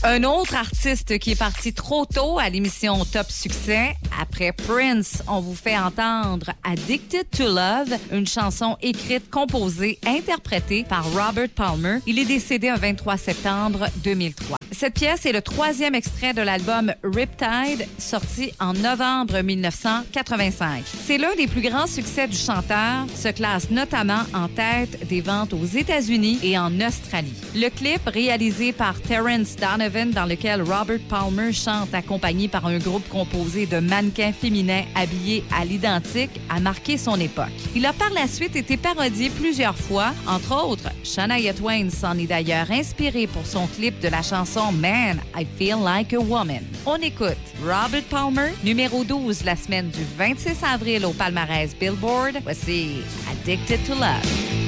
Un autre artiste qui est parti trop tôt à l'émission Top Succès, après Prince, on vous fait entendre Addicted to Love, une chanson écrite, composée, interprétée par Robert Palmer. Il est décédé un 23 septembre 2003. Cette pièce est le 3e extrait de l'album Riptide, sorti en novembre 1985. C'est l'un des plus grands succès du chanteur, se classe notamment en tête des ventes aux États-Unis et en Australie. Le clip, réalisé par Terrence Donovan, dans lequel Robert Palmer chante accompagné par un groupe composé de mannequins féminins habillés à l'identique, a marqué son époque. Il a par la suite été parodié plusieurs fois, entre autres, Shania Twain s'en est d'ailleurs inspiré pour son clip de la chanson Man, I Feel Like a Woman. On écoute Robert Palmer, numéro 12 la semaine du 26 avril au palmarès Billboard. Voici Addicted to Love.